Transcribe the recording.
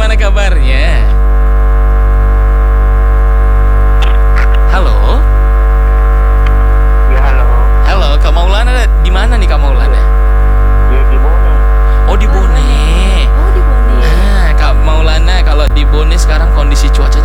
gimana kabarnya? Halo? Ya halo. Halo, Kak Maulana di mana nih Kak Maulana? Ya di Bone. Oh, di Bone. Oh, di Bone. Kak Maulana, kalau di Bone sekarang kondisi cuaca